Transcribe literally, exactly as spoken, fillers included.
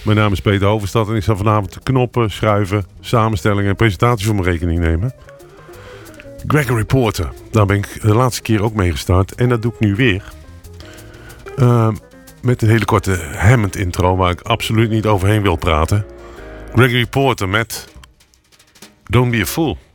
Mijn naam is Peter Hovenstad en ik zal vanavond de knoppen, schuiven, samenstellingen en presentaties voor mijn rekening nemen. Gregory Porter, daar ben ik de laatste keer ook mee gestart en dat doe ik nu weer. Uh, met een hele korte Hammond intro waar ik absoluut niet overheen wil praten. Gregory Porter met Don't Be a Fool.